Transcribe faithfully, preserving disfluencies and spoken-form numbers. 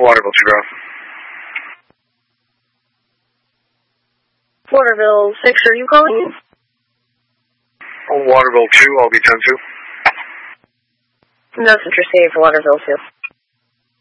Waterville two, Ground. Waterville six, are you calling? Waterville two, I'll be ten two. Message received, Waterville two.